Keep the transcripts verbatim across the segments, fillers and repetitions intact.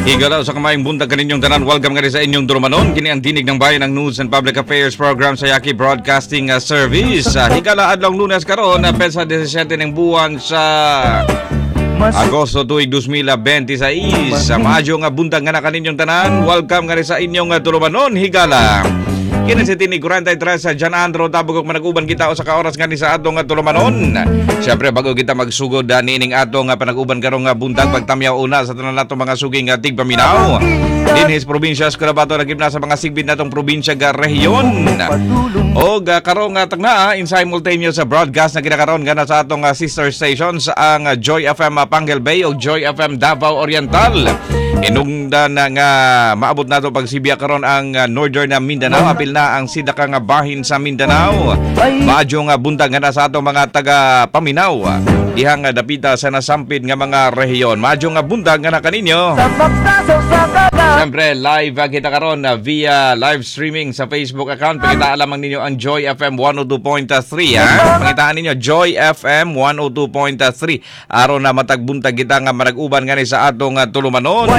Higala sa kamayang buntag kaninyong tanan, welcome nga rin sa inyong Drumanon. Kini ang tinig ng bayan ng News and Public Affairs Program sa Yaki Broadcasting uh, Service. Uh, higala adlong Lunes karon na uh, pesa seventeen ng buwan sa Agosto tuig twenty twenty-six. Sa maadyo nga buntag nga na kaninyong tanan, welcome nga rin sa inyong uh, Drumanon. Higala kini si Tinig forty-three sa Jan Andro tabog manag-uban kita o sa kaoras nga ni sa atong nga tulumanon. Syempre bago kita magsugod uh, nining atong nga panag-uban karong nga buntag pagtamyaw una sa tanan natong mga suging nga tigpaminaw. Dinhis probinsya sa Cotabato nagibna sa mga sigbit natong probinsya ga rehiyon. O ga karong nga tagna in simultaneous sa broadcast na kinakaroon nga na sa atong uh, sister stations ang uh, Joy F M uh, Panguil Bay o Joy F M Davao Oriental. Inungdan na nga maabot nato pag Sibia karon ang uh, Northern na Mindanao, apil na ang sidaka nga bahin sa Mindanao. Maadyo nga buntag nga na sa atong mga taga Paminaw. Dihang nga dapita sa nasampid nga mga rehiyon. Maadyo nga buntag nga na kaninyo. Siyempre live uh, kita karon uh, via live streaming sa Facebook account. Pakita lamang ninyo ang Joy F M one oh two point three ha. Pakitaan ninyo Joy F M one oh two point three. Aron na matagbuntag kita nga marag-uban nga ni sa atong uh, tulumanon.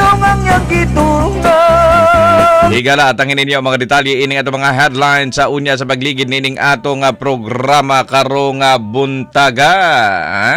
Higala at angin ninyo mga detalye ining ato mga headlines sa unya sa pagligid nining atong uh, programa karong uh, buntaga. Ha?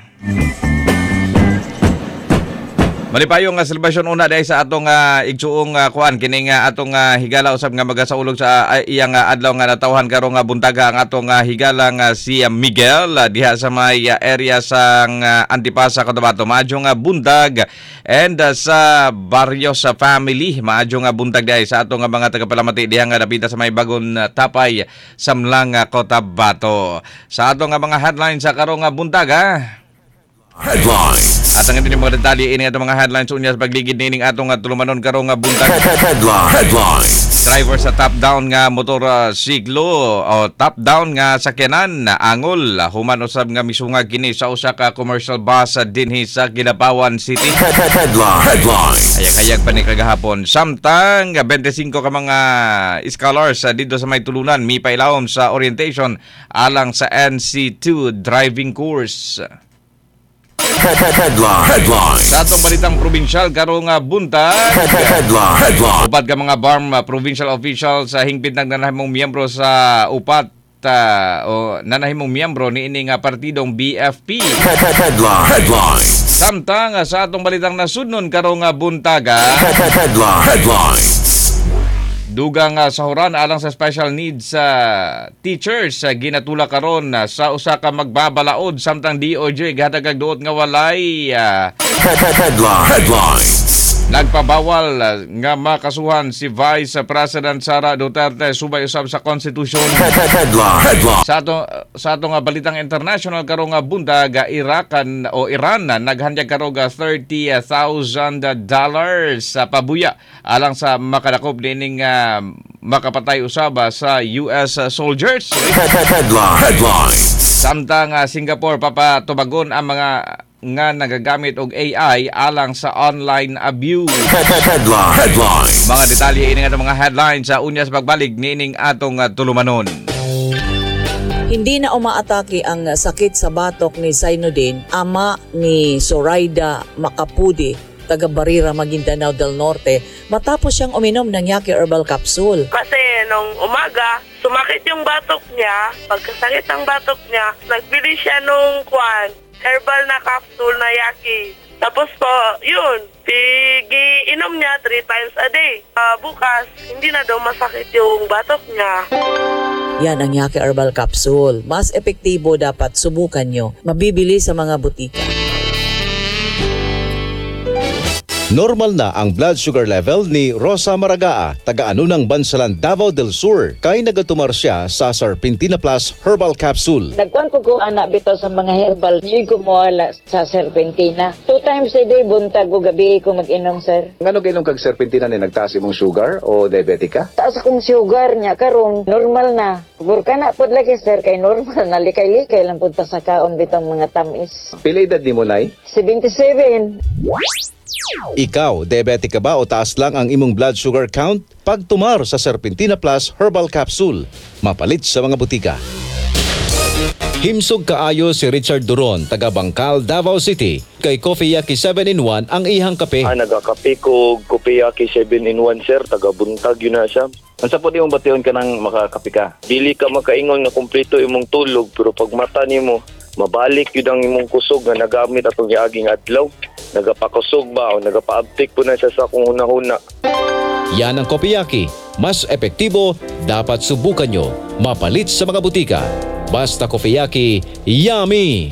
Malipayong nga uh, celebration una dahil sa atong uh, igsuong uh, kuan kining uh, atong uh, higala usab nga magasaulog sa uh, iyang uh, adlaw nga natawhan karong uh, buntaga ang atong uh, higala nga si uh, Miguel uh, diha sa may uh, area sang uh, Antipasa Cotabato. Maadyo nga buntag and uh, sa baryo sa family maadyo nga buntag dahil sa atong uh, mga tagapalamati diha nga dapita sa may bagon uh, tapay Samlang uh, Cotabato. Sa atong uh, mga headlines sa karong uh, buntaga. Headlines. At ang ito yung mga detalye ini atong mga headlines unya sa pagligid nining atong uh, tulumanon karong uh, buntag. Headline. Headlines. Driver sa top down nga motor uh, siglo o top down nga sakyanan angol human usab nga misungag kini sa usa ka commercial bus uh, dinhi sa Kidapawan City. Headline. Headlines. Ayag-ayag pa ni kagahapon. Samtang uh, twenty-five ka mga scholars uh, dito sa may tulunan mi pailawom sa orientation alang sa N C two driving course. Headline. Headlines. Sa atong balitang probinsyal karong uh, buntag. Headline. Headline. Upat ka mga B A R M uh, provincial officials sa uh, hingpit ng nanahimong miyembro sa upat uh, o nanahimong miyembro ni ining uh, partidong B F P. Headline. Headlines. Samtang uh, sa atong balitang nasudnon karong uh, buntaga. Headline. Headlines. Dugang uh, sahuran alang sa special needs sa uh, teachers uh, ginatula karon uh, sa usa ka magbabalaod samtang D O J gahatag duot nga walay uh, Headline. Headlines. nagpabawal uh, nga makasuhan si Vice President Sara Duterte subay usab sa konstitusyon. Headline. Headline. Sa ato sa ato nga balitang international karong nga buntag uh, Irakan o Iran uh, naghandya karong uh, thirty thousand dollars sa pabuya alang sa makadakop nining uh, makapatay usaba sa U S uh, soldiers. Headline. Headlines. Samtang uh, Singapore papatubagon ang mga nga nagagamit og A I alang sa online abuse. Headline. Headlines. Mga detalye ini nga mga headlines sa unya sa pagbalik nining atong uh, tulumanon. Hindi na umaatake ang sakit sa batok ni Zainuddin, ama ni Zoraida Macapudi, taga Barira, Maguindanao del Norte, matapos siyang uminom ng Yaki Herbal Capsule. Kasi nung umaga, sumakit yung batok niya. Pagkasakit ng batok niya, nagbili siya nung kwan, herbal na capsule na Yaki. Tapos po, yun, inom niya three times a day. Uh, bukas, hindi na daw masakit yung batok niya. Yan ang Yaki Herbal Capsule. Mas epektibo, dapat subukan nyo. Mabibili sa mga butika. Normal na ang blood sugar level ni Rosa Maragaa, taga-ano ng Bansalan, Davao del Sur, kay nagatumar siya sa Serpentina Plus Herbal Capsule. Nagkuhan ko ko anak bito sa mga herbal. Hindi ko mawala sa Serpentina. Two times a day, buntag o gabi ko mag-inom, sir. Ngano ginom kag Serpentina ni nagtaas imong sugar o diabetic ka? Taas akong sugar niya, karon normal na. Burka na po lagi, sir, kay normal na. Likay-likay lang punta sa kaon bitong mga tamis. Pila edad nimo nay? seventy-seven. Ikaw, diabetic ka ba o taas lang ang imong blood sugar count? Pagtumar sa Serpentina Plus Herbal Capsule, mapalit sa mga butika. Himsog kaayo si Richard Duron, taga Bangkal, Davao City. Kay Coffee Yaki seven in one ang ihang kape. Ah, nagakape ko Kopeyaki seven in one sir, taga Buntag yun na siya. Ang sapot yung bation ka nang makakape ka. Dili ka makaingon na kumpleto imong tulog, pero pag mata nimo mabalik yun ang imong kusog nga nagamit atong yaging adlaw. Nagapakusog ba o nagapaabtik po na siya sa kung huna-huna. Yan ang Coffee Yaki. Mas epektibo, dapat subukan nyo. Mapalit sa mga butika. Basta Coffee Yaki, yummy!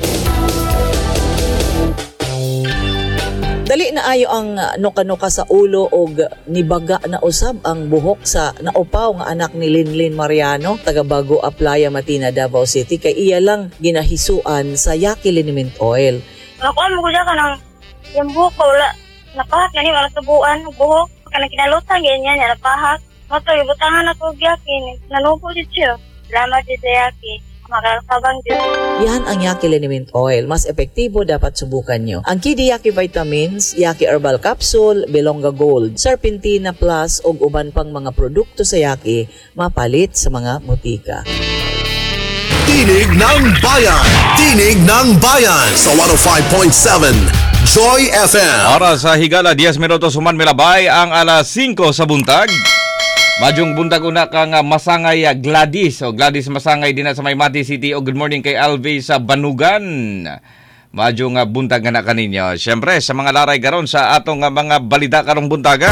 Dali na ayo ang uh, nuka-nuka sa ulo og nibaga na usab ang buhok sa naupaw nga anak ni Linlin Mariano, taga Bago Aplaya, Matina, Davao City. Kay iya lang ginahisuan sa Yaki Liniment Oil. Nakuha mo ko dyan ka ng yung buhok ko, wala. Napahak yan, wala tubuan, buhok. Kanang kinalutan, ganyan yan, napahak. Mato, ibutangan ako Yaki, nanubo dito siya. Salamat dito Yaki. Makakabang dito. Yan ang Yaki Liniment Oil. Mas epektibo, dapat subukan nyo. Ang Kidi Yaki Vitamins, Yaki Herbal Capsule, Belonga Gold, Serpentina Plus ug uban pang mga produkto sa Yaki mapalit sa mga butika. Tinig ng Bayan! Tinig ng Bayan! Sa one oh five point seven Joy F M. Oras sa higala, ten minutos human milabay ang alas singko sa buntag. Majung buntag una kang Masangay Gladys o Gladys Masangay din sa Maymati City o good morning kay Alvey sa Banugan. Majung buntag na kaninyo. Siyempre sa mga laray karon sa atong mga balita karong buntaga.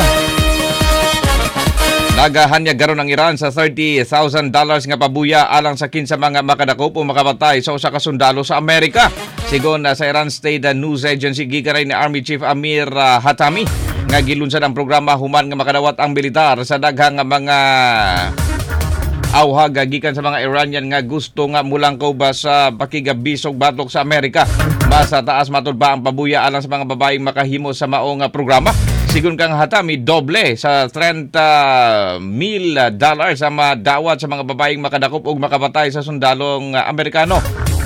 Nagahanyag garon ang Iran sa thirty thousand dollars nga pabuya alang sa kinsa mga makadakop o makapatay sa usa ka sundalo sa Amerika. Sigon sa Iran State News Agency gikanay ni Army Chief Amir uh, Hatami nga gilunsad ang programa human nga makadawat ang militar sa daghang nga mga awhag gikan sa mga Iranian nga gusto nga mulangkaw ba sa pakigabisog batok sa Amerika. Mas taas matud ba ang pabuya alang sa mga babaeng makahimo sa maong nga programa. Sigun kang Hatami, doble sa thirty mil dollars sa madawat sa mga babaeng makadakop ug makapatay sa sundalong Amerikano.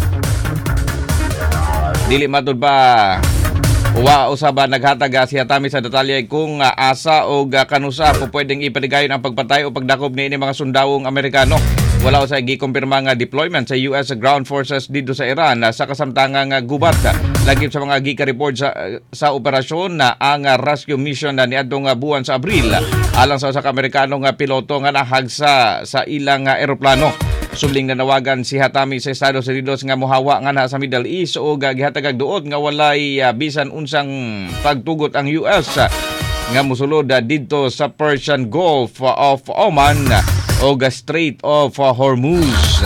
Dili matud ba Uwa usaba naghatag si Hatami sa detalye kung uh, asa o uh, kanusa po pwedeng ipaligayon ang pagpatay o pagdakop ni ini mga sundawong Amerikano. Wala sa gikumpirma nga deployment sa U S ground forces dito sa Iran uh, sa kasamtangang uh, gubat. Lagip sa mga gika report sa, uh, sa operasyon na uh, ang uh, rescue mission na uh, niadtong uh, buwan sa Abril uh, alang sa usa ka Amerikanong uh, piloto nga nahagsa sa ilang uh, eroplano. Subling nanawagan si Hatami sa Estados Unidos nga mohawa nga na sa Middle East o gihatag duot nga walay uh, bisan unsang pagtugot ang U S uh, nga mosulod uh, didto sa Persian Gulf of Oman uh, o Strait of uh, Hormuz.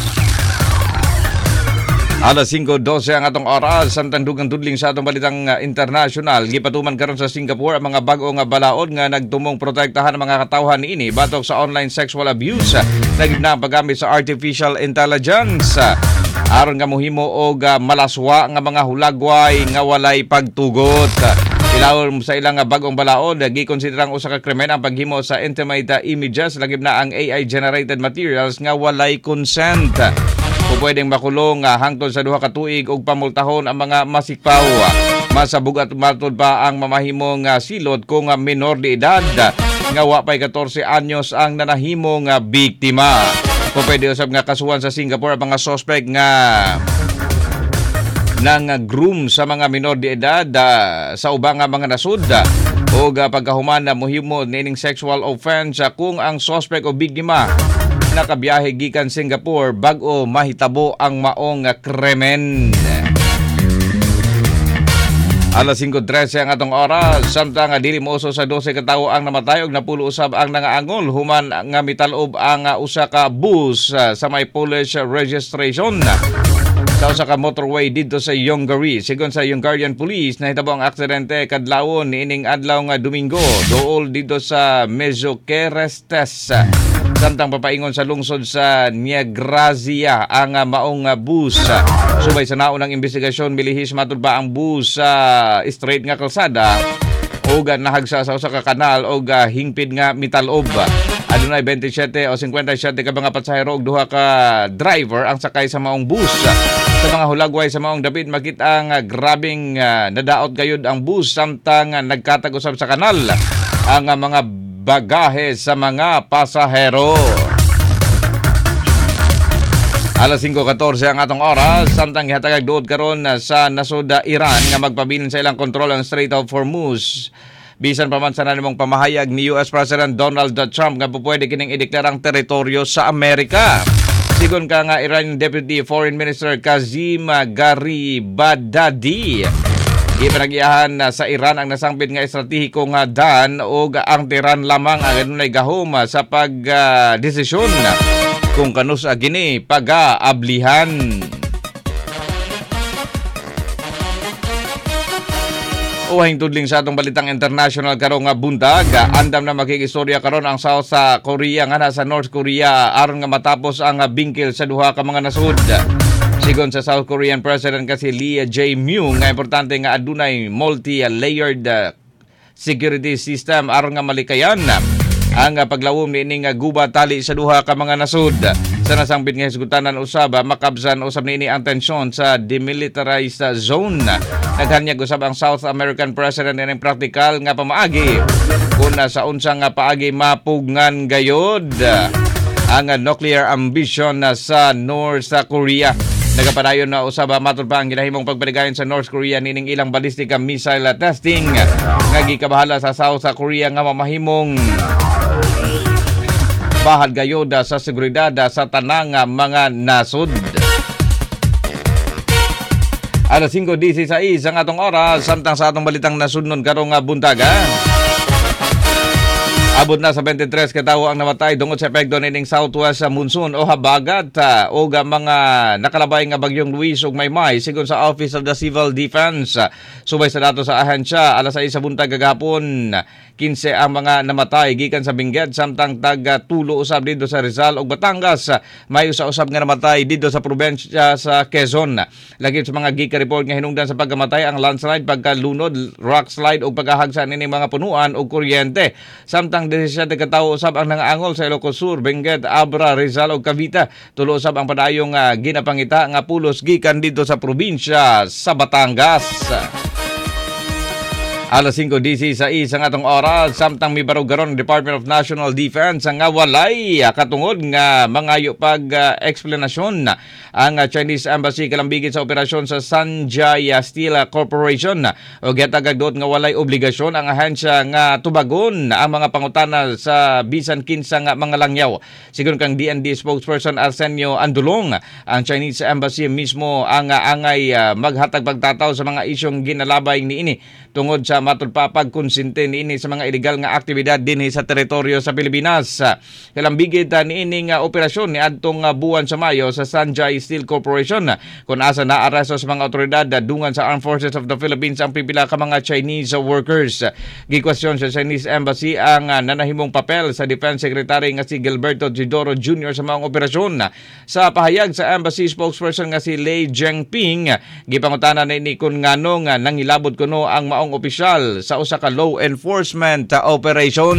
Alas singko dose ang atong oras samtang dugang tudling sa atong balitang uh, international. Gipatuman karon sa Singapore ang mga bag-o nga balaod nga nagtumong protektahan ang mga katawhan niini batok sa online sexual abuse. Nagna paggamit sa artificial intelligence aron nga mohimo og uh, malaswa nga mga hulagway nga walay pagtugot. Ilawom sa ilang bagong balaod, gikonsiderang usa ka krimen ang paghimo sa intimate images lagib na ang A I generated materials nga walay consent. Kung pwedeng makulong uh, hangtod sa duha ka tuig og pamultahon ang mga masikpaw. Masabug at matod pa ang mamahimong uh, silot kung uh, minor de edad uh, nga wa pay fourteen anyos ang nanahimong uh, biktima. Kung pwede usab nga kasuhan sa Singapore ang mga suspect nga nang uh, groom sa mga minor de edad uh, sa ubang nga mga nasud uh, o uh, pagkahuman na mohimo nining sexual offense uh, kung ang suspect o biktima nakabiyahe gikan Singapore bag-o mahitabo ang maong krimen. Alas singko trese ang atong oras samtang dili moso sa twelve ka tawo ang namatay ug napulo usab ang nangaangol human nga mitalob ang usa ka bus sa may Polish registration sa usa ka motorway dito sa Yongari. Sigon sa Yongarian Police, nahitabo ang aksidente kadlawon niining adlaw nga Domingo dool dito sa Mezoquerestes. Samtang papaingon sa lungsod sa Niagrazia ang uh, maong uh, bus. Uh, subay sa naunang investigasyon, milihis matud ba ang bus sa uh, straight nga kalsada o uh, nahagsa sa usa ka kanal o uh, hingpid nga mitalob. Adunay twenty-seven o fifty-seven ka mga pasahero og duha ka driver ang sakay sa maong bus. Sa mga hulagway sa maong dapit makita ang uh, grabing uh, nadaot gayud ang bus samtang uh, nagkatag-usab sa kanal ang uh, mga bagahe sa mga pasahero. Alas singko katorse ang atong oras, samtang gihatagag duod karon sa nasud Iran nga magpabilin sa ilang kontrol ang Strait of Hormuz. Bisan pa man sa nanimong pamahayag ni U S President Donald Trump nga pupwede kining ideklarang teritoryo sa Amerika. Sigon ka nga Iranian Deputy Foreign Minister Kazim Garibaldadi, ipanagiahan sa Iran ang nasangpit nga estratehiko nga dan o ang Tehran lamang ang adunay gahom sa pagdesisyon kung kanus gini pag-aablihan. Uwahing tudling sa atong balitang international karong nga buntag, andam na makikistorya karon ang South sa Korea nga nasa North Korea aron nga matapos ang bingkil sa duha ka mga nasud. Sigon sa South Korean President kasi Lee Jae-myung nga importante nga adunay multi-layered security system aron nga malikayan ang paglawom niini nga guba tali sa duha ka mga nasud. Sa nasangpit nga hisgutanan usab makabsan usab niini ang tensyon sa demilitarized zone. Naghanyag usab ang South American President ining praktikal nga pamaagi kun sa unsang nga paagi mapugngan gayod ang nuclear ambition sa North Korea. Nagapadayon na usab matud pa ang ginahimong pagpaligayon sa North Korea nining ilang ballistic missile testing nga gikabahala sa South Korea nga mamahimong bahal gayod sa seguridad sa tanang mga nasud. Alas singko dieciséis ang atong oras, samtang sa atong balitang nasudnon karong buntaga. Abot na sa twenty-three katawo ang namatay tungod sa epekto nining southwest monsoon o habagat uh, o mga nakalabay nga bagyong Luis ug Maymay sigon sa Office of the Civil Defense. Subay sa datos sa ahensya, alas sais sa buntag kagahapon, kinse ang mga namatay gikan sa Benguet samtang taga tulo usab dito sa Rizal ug Batangas. May usa usab nga namatay dito sa probinsya sa Quezon. Lagi sa mga gika report nga hinungdan sa pagkamatay ang landslide, pagkalunod, rock slide ug pagkahagsa nining mga punuan ug kuryente. Samtang desisyon katawo usab ang nangaangol sa Ilocos Sur, Benguet, Abra, Rizal ug Cavite. Tulo usab ang padayong uh, ginapangita nga pulos gikan dito sa probinsya sa Batangas. Alas singko dieciséis ang atong oras, samtang mibarog karon ang Department of National Defense nga walay katungod nga mangayo pag uh, eksplanasyon ang uh, Chinese Embassy kalambigit sa operasyon sa Sanjay Steel Corporation o getagagdot nga walay obligasyon ang ahensya nga tubagon ang mga pangutana sa bisan kinsa nga mga langyaw. Sigon kang D N D spokesperson Arsenio Andulong, ang Chinese Embassy mismo ang uh, angay uh, maghatag pagtataw sa mga isyong ginalabay niini tungod sa matud pa pagkonsente niini sa mga illegal nga aktibidad dinhi sa teritoryo sa Pilipinas. Kalambigit niini nga operasyon ni adtong buwan sa Mayo sa Sanjay Steel Corporation kun asa naaresto sa mga otoridad dungan sa Armed Forces of the Philippines ang pipila ka mga Chinese workers. Gikwestiyon sa Chinese Embassy ang nanahimong papel sa Defense Secretary nga si Gilberto Gidoro Junior sa mga operasyon. Sa pahayag sa Embassy spokesperson nga si Lei Zhengping, gipangutana niini kun ngano nga nangilabot kuno ang maong opisyal sa usa ka law enforcement operation.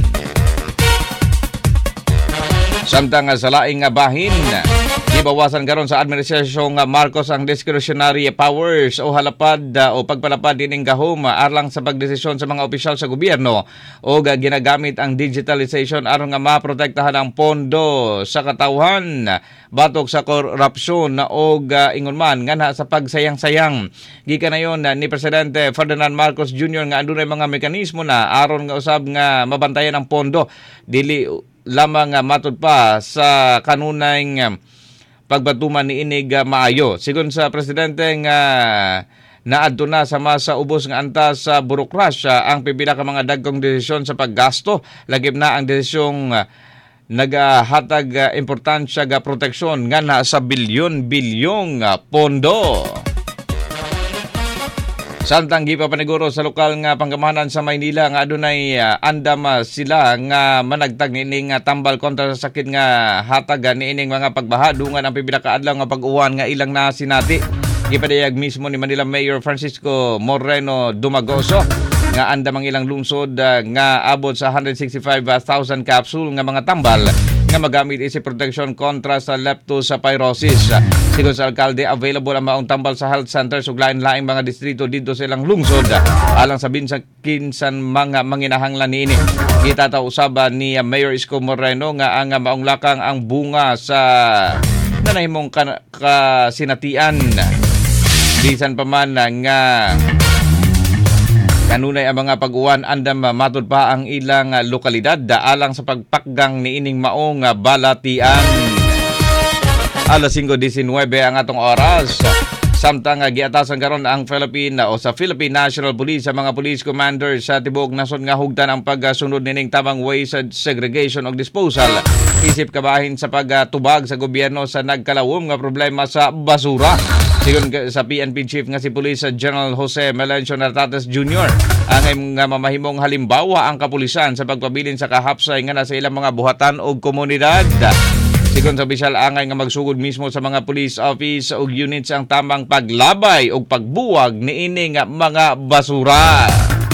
Samtang sa laing nga bahin, ibawasan karon sa administrasyong Marcos ang discretionary powers o halapad o pagpalapad dining gahom arlang sa pagdesisyon sa mga opisyal sa gobyerno o ginagamit ang digitalization aron nga maprotektahan ang pondo sa katawhan batok sa korupsyon o ingon man nga sa pagsayang-sayang. Gikan na yon ni Presidente Ferdinand Marcos Junior nga adunay mga mekanismo na aron nga usab nga mabantayan ang pondo dili lamang matud pa sa kanunay pagbatuman ni inig maayo. Sigon sa presidente nga naadto na sa masa ubos nga antas sa burokrasya ang pipila ka mga dagkong desisyon sa paggasto, lagip na ang desisyong nagahatag uh, importansya ga proteksyon nga na sa bilyon-bilyong uh, pondo. Samtang gipapaniguro sa lokal nga panggamahanan sa Maynila nga adunay uh, andam uh, sila nga managtag niining uh, tambal kontra sa sakit nga hatag uh, niining mga pagbaha dungan ang pipila ka adlaw nga pag-uwan nga ilang na sinati. Gipadayag mismo ni Manila Mayor Francisco Moreno Dumagoso nga andam ang ilang lungsod uh, nga abot sa one hundred sixty-five thousand capsule nga mga tambal nga magamit isi protection kontra sa leptospirosis. Sigon sa alkalde, available ang maong tambal sa health center ug lain-laing mga distrito dito sa ilang lungsod alang sa binsang kinsan mga manginahanglan niini. Gitataw usaba ni Mayor Isko Moreno nga ang maong lakang ang bunga sa na nahimong ka- kasinatian bisan pa man nga kanunay ang mga pag-uwan andam matud pa ang ilang lokalidad daalang sa pagpakgang niining maong balatian. alas singko disenwebe ang atong oras. Samtang uh, giatasan karon ang Philippine uh, o sa Philippine National Police sa mga police commanders sa tibuok nasod nga hugdan ang pagsunod nining tamang waste segregation o disposal isip kabahin sa pagtubag sa gobyerno sa nagkalawom nga problema sa basura. Sigon sa P N P Chief nga si Police General Jose Melencio Nartates Junior ang nga mamahimong halimbawa ang kapulisan sa pagpabilin sa kahapsay nga nasa ilang mga buhatan o komunidad. Sigon sa opisyal angay nga magsugod mismo sa mga police office o units ang tamang paglabay o pagbuwag niini nga mga basura.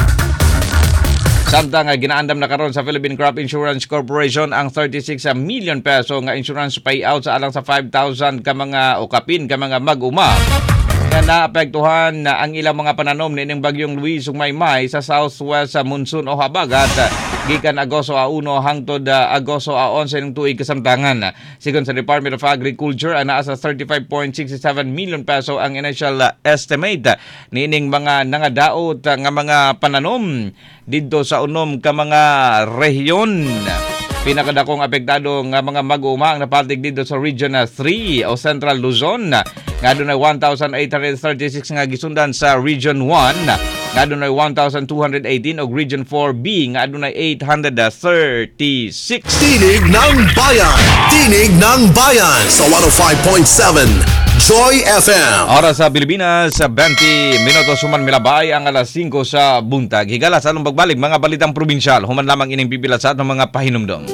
Samtang nga ginaandam na karon sa Philippine Crop Insurance Corporation ang thirty-six million peso nga insurance payout sa alang sa five thousand ka mga o kapin ka mga mag-uma na naapektuhan na ang ilang mga pananom nining bagyong Luis ug Maymay sa southwest sa monsoon o habagat gikan Agosto a uno hangtod uh, Agosto a onse ng tuig kasamtangan. Sigon sa Department of Agriculture ana sa thirty-five point six seven million peso ang initial uh, estimate nining mga nangadaot uh, nga mga pananom didto sa unom ka mga rehiyon. Pinakadakong apektado nga mga mag-uuma ang napatig dito sa Region three o Central Luzon. Nga doon ay one thousand eight hundred thirty-six nga gisundan sa Region one. Nga doon ay one thousand two hundred eighteen o Region four B. Nga doon ay eight hundred thirty-six. Tinig ng Bayan! Tinig ng Bayan! Sa one oh five point seven Joy F M. Oras sa Pilipinas, sa twenty minutos human milabay ang alas singko sa buntag. Higala sa anong pagbalik mga balitang probinsyal. Human lamang ining pipila sa atong mga pahinumdom.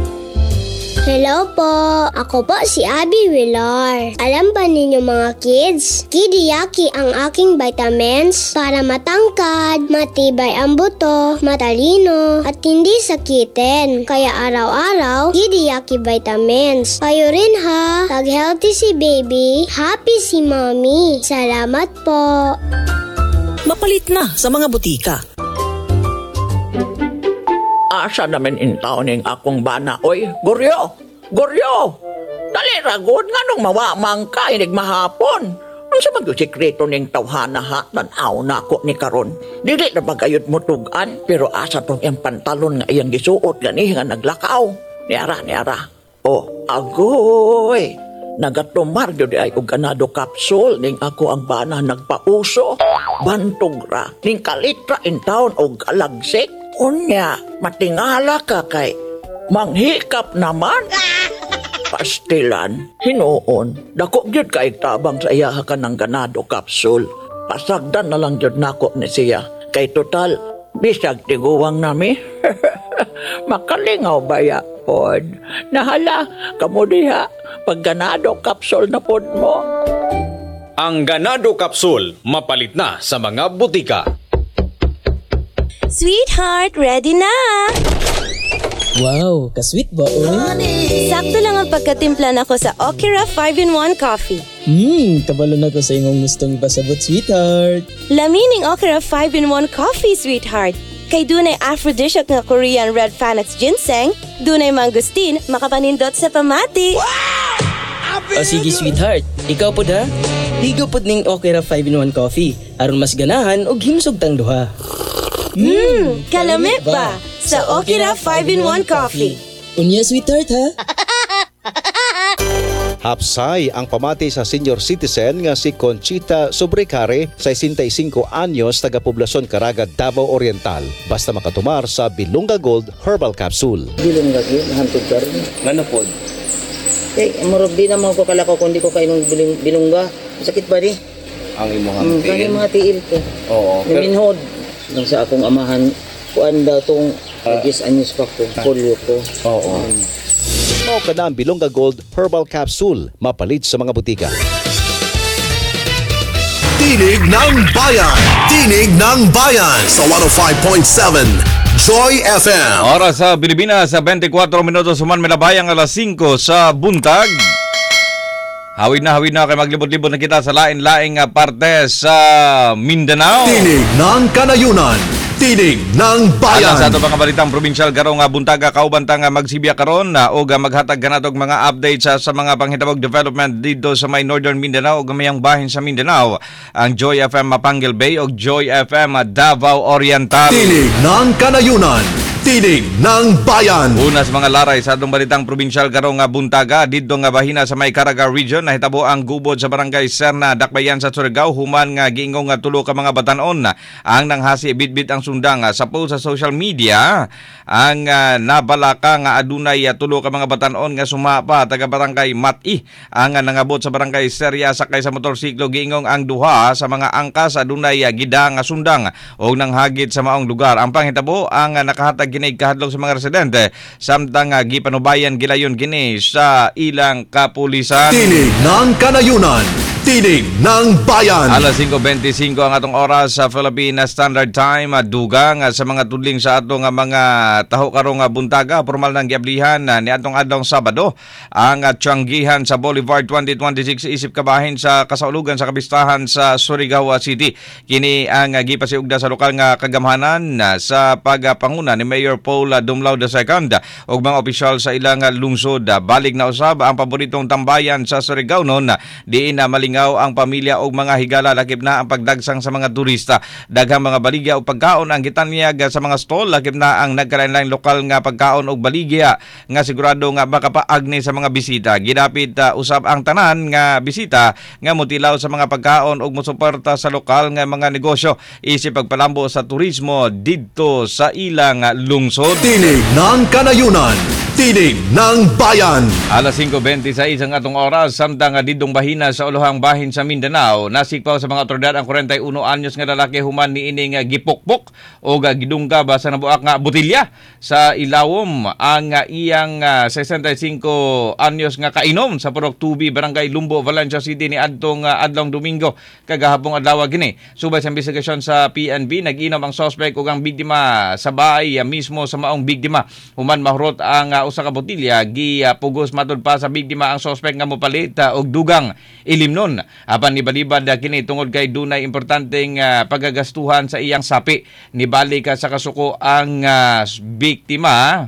Hello po! Ako po si Abby Villar. Alam ba ninyo mga kids? Kidiyaki ang aking vitamins para matangkad, matibay ang buto, matalino, at hindi sakitin. Kaya araw-araw, Kidiyaki vitamins. Kayo rin ha! Pag-healthy si baby, happy si mommy. Salamat po! Mapalit na sa mga butika. Asa naman intaw ning akong bana. Oy, Goryo! Goryo! Dali ragod nga nung mawamang ka inig mahapon. Ano sa mag-sikreto ning tawhana ha? Tanaw na ako ni karon. Dili na bagayot mo tugan, pero asa tong iyang pantalon nga iyang gisuot gani nga naglakaw. Niara, niara. Oh, agoy! Nagatumar yun ay og ganado capsule ning ako ang bana nagpauso. Bantog ra, ning kalitra in town og alagsik. Unya, matingala ka kay manghikap naman. Pastilan, hinuon, dako gyud kay tabang sa iya ka ng ganado capsule. Pasagdan na lang gyud nako ni siya. Kay total, bisag tiguwang nami. Makalingaw ba ya, pod? Nahala, kamo diha, pag ganado capsule na pod mo. Ang ganado capsule, mapalit na sa mga butika. Sweetheart, ready na! Wow, ka-sweet ba, oy? Sakto lang ang pagkatimpla nako sa Okira five in one coffee. Hmm, kabalo na ko sa imong gustong ipasabot, sweetheart. Lamining Okira five in one coffee, sweetheart. Kay dunay aphrodisiac nga Korean red Panax ginseng, dunay mangustin, makapanindot sa pamati. Wow! O sige, sweetheart. Ikaw po da? Higo po ning Okira five in one coffee. Aron mas ganahan og himsog tang duha. Hmm, kalamit ba? Sa Okira five in one coffee. Unya, sweetheart, ha? Hapsay ang pamati sa senior citizen nga si Conchita Sobrecare, sesenta y cinco anyos, taga-poblasyon Caraga, Davao Oriental. Basta makatumar sa Bilunga Gold Herbal Capsule. Bilunga Gold, hantod ka rin. Ngano po? Eh, marog di naman ko kalakaw kung di ko kayo ng bilung, bilungga. Sakit ba di? Ang imong Hmm, tiil? kaya mga tiil ko. Oo. Naminhod. Nang sa akong amahan, kuan daw tong uh, diyes anyos pa ko, polio ko. Oo. Um, Mao ka na ang Bilunga Gold Herbal Capsule, mapalit sa mga butika. Tinig ng Bayan! Tinig ng Bayan! Sa one oh five point seven Joy F M. Oras sa Pilipinas, sa twenty-four minutos human milabayang alas singko sa buntag. Hawid na, hawid na kay maglibot-libot na kita sa lain-laing parte sa Mindanao. Tinig ng Kanayunan. Tinig ng Bayan. Alang sa ato mga balitang probinsyal karong nga buntaga kaubantang nga magsibya karon na og maghatag kanatog mga updates sa, sa mga panghitabog development dito sa may Northern Mindanao ug mayang bahin sa Mindanao. Ang Joy F M Mapangil Bay ug Joy F M Davao Oriental. Tinig ng Kanayunan. Tinig ng Bayan. Una sa mga laray sa atong balitang probinsyal karong nga buntaga didto nga bahina sa may Caraga Region nahitabo ang gubod sa barangay Serna, Dakbayan sa Surigao human nga giingong nga tulo ka mga batan-on ang nanghasi bitbit ang sundang sa post sa social media ang uh, nabalaka nga adunay uh, tulo ka mga batan-on nga sumapa taga barangay Mati ang uh, nangabot sa barangay Seria sakay sa motorsiklo giingong ang duha sa mga angkas adunay uh, gida nga sundang og nanghagit sa maong lugar. Ang panghitabo ang uh, nakahatag kini kahadlok sa mga residente samtang uh, gipanubayan gilayon kini sa ilang kapulisan. Tinig ng Kanayunan. Tinig ng Bayan. Alas singko bentisinko ang atong oras sa Philippine Standard Time. Dugang sa mga tudling sa atong mga taho karong buntaga. Formal ng giablihan ni atong adlong Sabado ang tiyanggihan sa Boulevard twenty twenty-six isip kabahin sa kasaulugan sa kabistahan sa Surigao City. Kini ang gipasiugda sa lokal nga kagamhanan sa pagpanguna ni Mayor Paul Dumlao the second ug mga opisyal sa ilang lungsod. Balik na usab ang paboritong tambayan sa Surigao noon diin na maling ang pamilya o mga higala lakip na ang pagdagsang sa mga turista. Daghang mga baligya o pagkaon ang gitanyag sa mga stall lakip na ang nagkalain-lain lokal nga pagkaon o baligya nga sigurado nga makapaagni sa mga bisita. Ginapit uh, usab ang tanan nga bisita nga mutilaw sa mga pagkaon o musuporta sa lokal nga mga negosyo isip pagpalambo sa turismo didto sa ilang lungsod. Tinig ng Kanayunan. Tinig ng Bayan. Alas singko bentisais ang atong oras samtang didong bahina sa ulohang bahin sa Mindanao. Nasikpaw sa mga otoridad ang forty-one anyos nga lalaki human ni ining gipukpok o gidungga ba sa nabuak nga botilya sa ilawom ang iyang uh, sesenta-y-cinco anyos nga kainom sa Purok Tubi, Barangay Lumbo, Valencia City ni adtong uh, adlong Domingo kagahapong adlaw gini. Subay sa investigasyon sa P N B nag-inom ang suspect ug ang biktima sa bahay uh, mismo sa maong biktima. Human mahurot ang uh, usa ka botilya gi uh, pugos matud pa sa biktima ang suspect nga mopalit uh, og dugang ilimnon apan nibalibad uh, kini tungod kay dunay importanteng uh, pagagastuhan sa iyang sapi. Nibalik uh, sa kasuko ang uh, biktima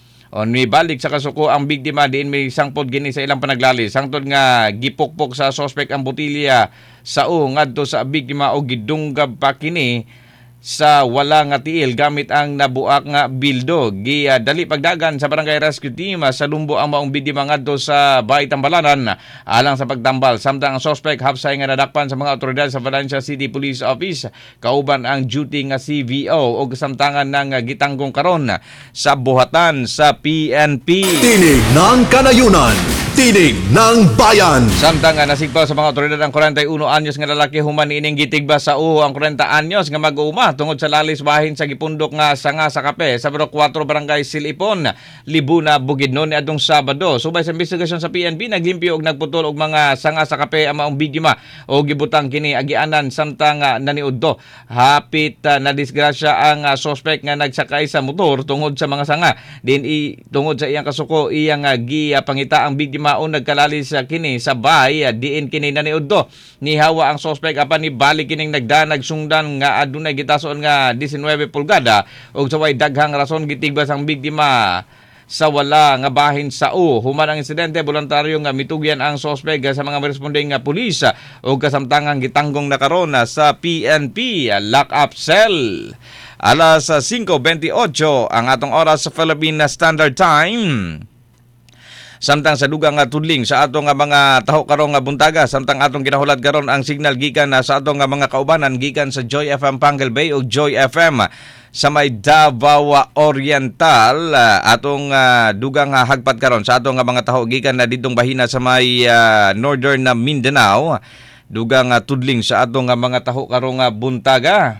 o nibalik sa kasuko ang biktima diin may sangpod gini sa ilang panaglali sangtod nga gipukpok sa suspect ang botilya sa o ngadto sa biktima o gidunggab pa kini sa wala nga tiil gamit ang nabuak nga bildo. Gi uh, dali pagdagan sa barangay rescue team uh, sa Lumbo ang maong biktima ngadto sa Bahay Tambalanan alang sa pagtambal samtang ang suspect hapsay nga nadakpan sa mga otoridad sa Valencia City Police Office kauban ang duty nga C V O og samtangan ng uh, gitanggong karon sa buhatan sa P N P. Tinig ng Kanayunan. Tinig ng Bayan. Samtang uh, nasigpaw sa mga otoridad ang forty-one anyos nga lalaki human ining gitigba sa uho ang forty anyos nga mag-uuma tungod sa lalis bahin sa gipundok nga sanga sa kape sa Barok four Barangay Silipon, Libuna, Bukidnon ni adtong Sabado. Subay sa investigasyon sa P N B naglimpyo og nagputol og mga sanga sa kape ang maong biktima og gibutang kini agianan samtang uh, naniudto. Hapit uh, na disgrasya ang uh, suspect nga nagsakay sa motor tungod sa mga sanga. Din i tungod sa iyang kasuko iyang uh, gi uh, pangita ang biktima o nagkalalis sa kini sa bay uh, diin kini naniudto. Nihawa ang suspect apan ni balik kining nagdanag sungdan nga adunay gitason nga nineteen pulgada ug sa way daghang rason gitigbas ang biktima sa wala nga bahin sa o. Human ang insidente voluntaryo nga mitugyan ang suspect sa mga responding nga pulis ug kasamtangang gitanggong na karon sa P N P lock-up cell. Alas singko bentiocho ang atong oras sa Philippine Standard Time. Samtang sa dugang nga tudling sa atong nga mga taho karong nga buntaga samtang atong ginahulat karon ang signal gikan sa atong nga mga kaubanan gikan sa Joy F M Pangil Bay ug Joy F M sa may Davao Oriental uh, atong uh, dugang nga hagpat karon sa atong nga mga taho gikan na didtong bahina sa may uh, Northern na Mindanao dugang nga tudling sa atong nga mga taho karong nga buntaga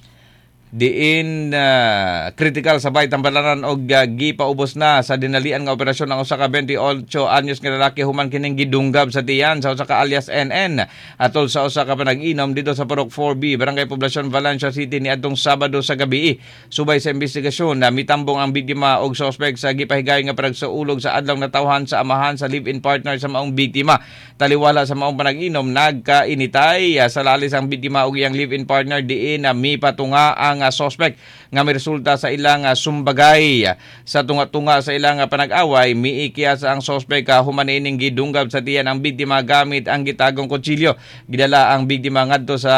diin uh, critical sa Bahay Tambalanan og uh, gipaubos na sa dinalian nga operasyon ng usa ka twenty-eight anyos nga lalaki human kining gidunggab sa tiyan sa usa ka alias N N atol sa usa ka panag-inom dito sa Purok four B Barangay Poblacion, Valencia City ni adtong Sabado sa gabi. Subay sa investigasyon na mitambong ang biktima og suspect sa gipahigay nga panagsaulog sa adlaw natawhan sa amahan sa live-in partner sa maong biktima. Taliwala sa maong panag-inom nagkainitay uh, sa lalis ang biktima og iyang live-in partner diin na uh, mipatunga ang ilang uh, suspect nga may resulta sa ilang uh, sumbagay. Sa tunga-tunga sa ilang uh, panag-away, miikiya sa ang suspect uh, humanining gidunggab sa tiyan ang biktima gamit ang gitagong kutsilyo. Gidala ang biktima ngadto sa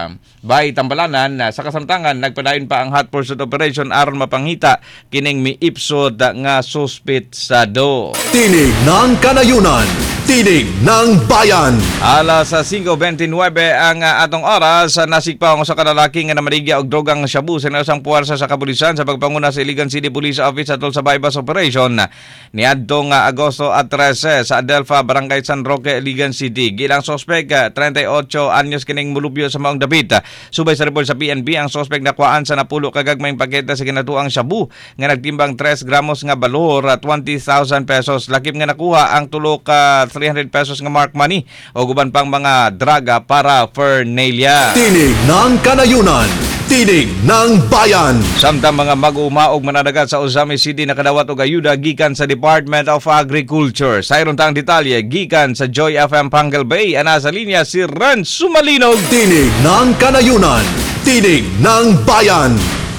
Bahay Tambalanan. Uh, sa kasamtangan, nagpadayon pa ang hot pursuit operation aron mapanghita kining miipsod nga suspetsado. Tinig ng Kanayunan, Tinig ng Bayan. Alas sa five twenty-nine ang uh, atong oras, uh, nasikpa ang usa ka lalaki nga namaligya og drogang shabu sa isang puwersa sa kapulisan sa pagpanguna sa Iligan City Police Office atol sa bypass operation niadtong uh, Agosto at thirteen sa Adelpha, Barangay San Roque, Iligan City. Gilang suspect uh, thirty-eight anyos kining mulupyo sa maong dapit. Subay sa report sa P N P, ang suspect nakuhaan sa napulo kagagmayng paketa sa kinatuang shabu nga nagtimbang three gramos nga balor, uh, twenty thousand pesos. Lakip nga nakuha ang tulo ka three hundred pesos nga mark money o guban pang mga draga para Fernalia. Tinig ng Kanayunan, Tinig ng Bayan. Samtang mga mag-umaog manadagat sa Ozami City nakadawat og ayuda gikan sa Department of Agriculture. Sayron tang detalye gikan sa Joy F M Pangal Bay. Ana sa linya si Ren Sumalinog. Tinig ng Kanayunan, Tinig ng Bayan.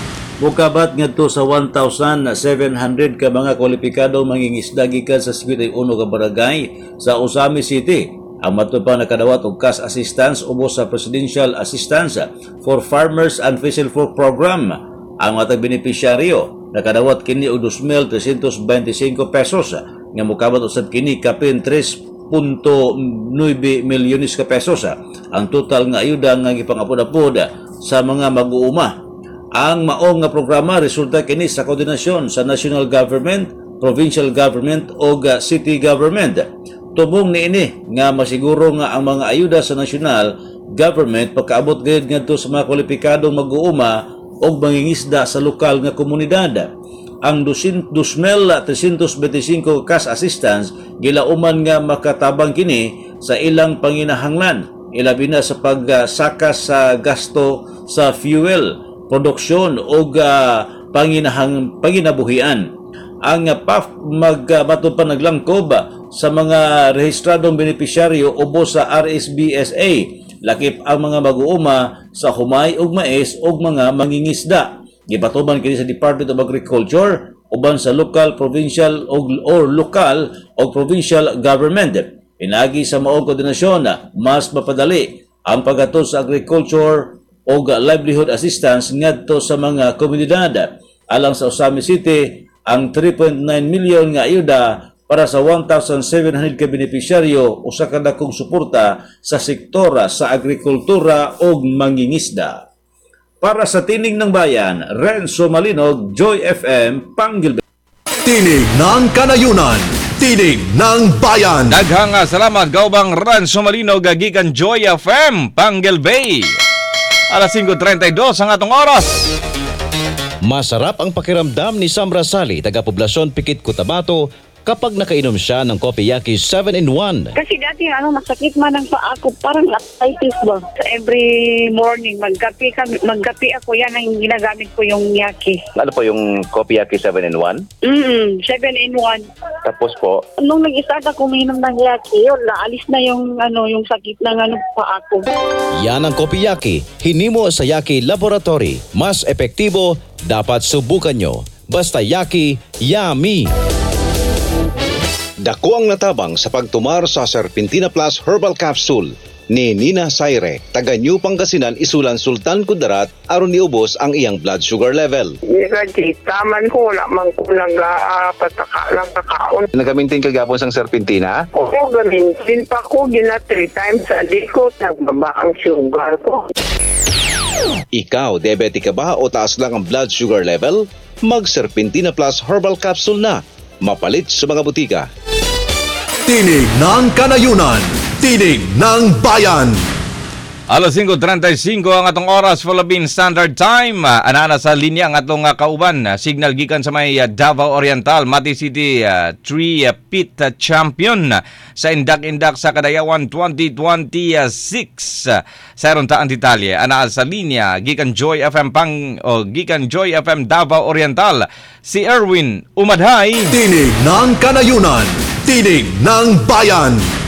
Mukabat ngadto sa one thousand seven hundred ka mga kwalipikado mangingisda gikan sa fifty-one ka barangay sa Ozami City. Ang matupang nakadawat og cash assistance ubos sa Presidential Assistance for Farmers and Fiscal Folk Program. Ang matag benepisyaryo nakadawat kini og two thousand three hundred twenty-five pesos nga mukabat usab kini kapin three point nine milyones ka pesos. Ang total nga ayuda nga gipangapod-apod sa mga mag-uuma. Ang maong nga programa resulta kini sa koordinasyon sa national government, provincial government o city government. Tubong niini nga masiguro nga ang mga ayuda sa national government pagkaabot gayud ngadto sa mga kwalipikadong mag-uuma o mangingisda sa lokal nga komunidad. Ang two thousand three hundred twenty-five cash assistance gilauman nga makatabang kini sa ilang panginahanglan, ilabi na sa pagsaka sa gasto sa fuel, produksyon o uh, panginahang panginabuhian. Ang uh, P A F magmatod uh, pa naglangkob uh, sa mga rehistradong benepisyaryo ubos sa R S B S A. Lakip ang mga mag-uuma sa humay ug mais ug mga mangingisda. Gipatuman kini sa Department of Agriculture uban sa local, provincial o or local o provincial government. Pinagi sa maong koordinasyon, mas mapadali ang paghatod sa agriculture o livelihood assistance ngadto sa mga komunidad. Alang sa Ozami City, ang three point nine milyon nga ayuda para sa one thousand seven hundred ka benepisyaryo usa ka dakong suporta sa sektora sa agrikultura o mangingisda. Para sa Tinig ng Bayan, Renzo Malinog, Joy F M, Pangal Bay. Tinig ng Kanayunan, Tinig ng Bayan. Daghang salamat gaubang Renzo Malinog gikan Joy F M, Pangal Bay. Alas five thirty-two ang atong oras. Masarap ang pakiramdam ni Sam Rasali, taga-poblasyon Pikit, Cotabato, kapag nakainom siya ng Kopiyaki seven in one. Kasi dati ano, masakit man ang paa ko, parang arthritis ba. So every morning, magkapi, kami, magkapi ako, yan ang ginagamit ko yung yaki. Ano po yung Kopiyaki seven in one? Mm, seven in one. Tapos po? Nung nag-start ako uminom ng yaki, yun, naalis na yung, ano, yung sakit ng ano, paa ko. Yan ang Kopiyaki, hinimo sa Yaki Laboratory. Mas epektibo, dapat subukan nyo. Basta Yaki, yummy! Dako ang natabang sa pagtumar sa Serpentina Plus Herbal Capsule ni Nina Saire, taga New Pangasinan, Isulan, Sultan Kudarat, aron niubos ang iyang blood sugar level. Kasi taman ko, wala man ko nag-pataka lang kakaon. Nagamintin ka gapon sang Serpentina? Oo, gamintin pa ko, gina three times a day ko, nagbaba ang sugar ko. Ikaw, diabetic ka ba o taas lang ang blood sugar level? Mag Serpentina Plus Herbal Capsule na. Mapalit sa mga butika. Tinig ng Kanayunan, Tinig ng Bayan. Alas five thirty-five ang atong oras, Philippine Standard Time. Anana sa linya ang atong uh, kauban. Signal gikan sa may uh, Davao Oriental, Mati City, uh, three uh, pit uh, champion uh, sa Indak-Indak sa Kadayawan twenty twenty-six. Uh, sa ron ta ang detalye. Anana sa linya gikan Joy F M Pang o gikan Joy F M Davao Oriental, si Erwin Umadhay. Tinig ng Kanayunan, Tinig ng Bayan.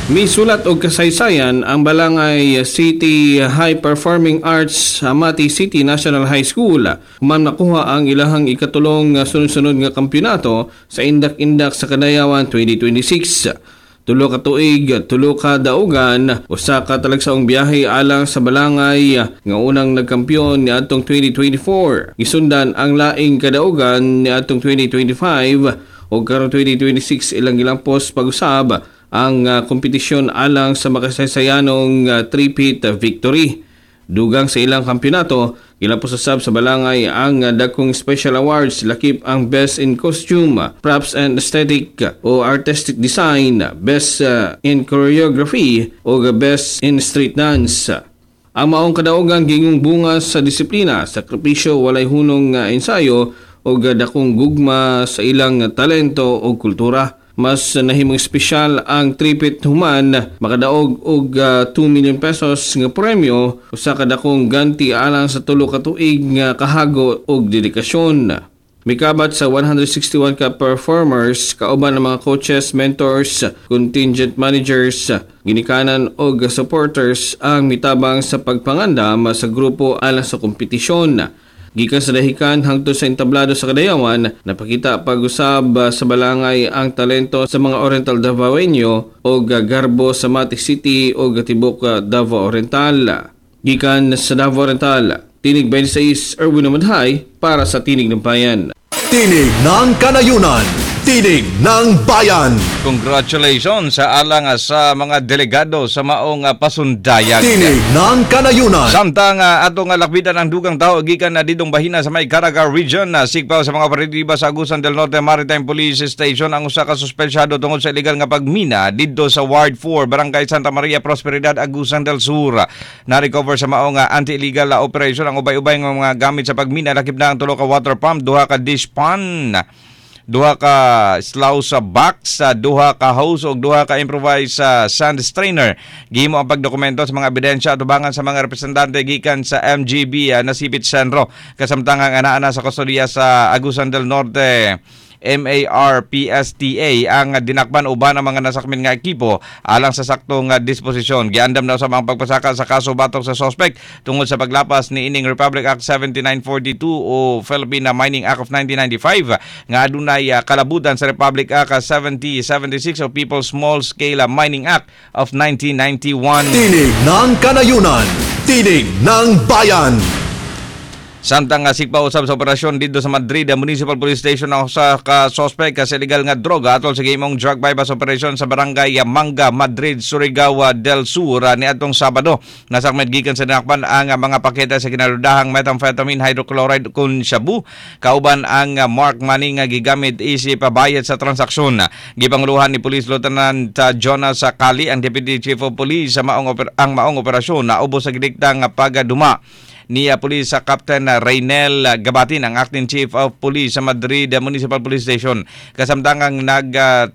Misulat og kasaysayan ang Balangay City High Performing Arts Amati City National High School. Man nakuha ang ilahang ikatulong sunod-sunod nga kampyonato sa Indak-Indak sa Kadayawan twenty twenty-six. Tulo ka tuig, tulo ka daugan, usa ka talagsaong biyahe alang sa Balangay nga unang nagkampiyon ni atong twenty twenty-four. Gisundan ang laing kadaugan ni atong twenty twenty-five o karon twenty twenty-six ilang gilampos pag-usab ang uh, kompetisyon alang sa makasaysayanong uh, three-peat uh, victory. Dugang sa ilang kampyonato, gilampos usab sa Balangay ang uh, dakong special awards, lakip ang Best in Costume, Props and Aesthetic uh, o Artistic Design, Best uh, in Choreography o uh, Best in Street Dance. Ang maong kadaugan gingong bunga sa disiplina, sakripisyo, walay hunong uh, ensayo o uh, dakong gugma sa ilang uh, talento o kultura. Mas nahimong espesyal ang tripit human, makadaog og uh, two million pesos nga premyo, usa ka dakong ganti alang sa tulo ka tuig nga kahago og dedikasyon. Mikabat sa one hundred sixty-one ka performers, kauban ng mga coaches, mentors, contingent managers, ginikanan og supporters ang mitabang sa pagpangandam sa grupo alang sa kompetisyon. Gikan sa dahikan hangtod sa entablado sa Kadayawan, napakita pag-usab sa Balangay ang talento sa mga Oriental Davaoeño o Garbo sa Mati City o Gatibok Davao Oriental. Gikan sa Davao Oriental, Tinig twenty-six, Erwin Amadhay para sa Tinig ng Bayan. Tinig ng Kanayunan, Tinig ng Bayan. Congratulations sa alang sa mga delegado sa maong uh, pasundayag. Tinig ng Kanayunan. Samtang uh, atong uh, lakbitan ang dugang tao gikan na uh, didong bahina sa may Caraga Region, uh, sigpaw sa mga operatiba sa Agusan del Norte Maritime Police Station ang usa ka suspensyado tungod sa illegal nga pagmina didto sa Ward four, Barangay Santa Maria Prosperidad, Agusan del Sur. Na-recover sa maong uh, anti-illegal uh, operation ang ubay-ubay nga mga gamit sa pagmina, lakip na ang tulo ka water pump, duha ka dish pan, duha ka slough sa box, duha ka hose ug duha ka improvised uh, sand strainer. Gihimo ang pagdokumento sa mga ebidensya tubangan sa mga representante gikan sa M G B uh, Nasipit Senro, kasamtang ang anaa sa kustodiya sa Agusan del Norte M A R P S T A ang dinakpan uban ang mga nasakmin nga ekipo alang sa saktong disposisyon. Giandam na sa mga pagpasaka sa kaso batok sa suspect tungod sa paglapas ni ining Republic Act seventy-nine forty-two o Philippine Mining Act of nineteen ninety-five nga adunay kalabutan sa Republic Act seventy seventy-six o People's Small Scale Mining Act of nineteen ninety-one. Tinig ng Kanayunan, Tinig ng Bayan. Samtang uh, sigpa usab sa operasyon dito sa Madrid, uh, Municipal Police Station ang sa ka suspect sa illegal nga droga atol sa gihimong drug bypass operation sa Barangay Manga, Madrid, Surigao del Sur uh, ni atong Sabado. Nasakmet gikan sa dinakpan ang uh, mga pakete sa kinarudahang methamphetamine hydrochloride kun shabu, kauban ang uh, mark money nga gigamit isip pabayad sa transaksyon. Gipanguluhan ni Police Lieutenant uh, Jonas Kali, ang Deputy Chief of Police sa maong oper- ang maong operasyon na ubos sa gidiktang uh, pagaduma ni uh, Police uh, Captain uh, Raynel uh, Gabatin, ang Acting Chief of Police sa Madrid uh, Municipal Police Station. Kasamtang ang nag uh,